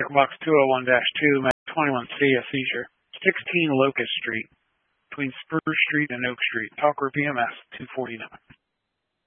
Taco Box 201-2, Mac 21C, a seizure. 16 Locust Street, between Spruce Street and Oak Street. Talker VMS 249.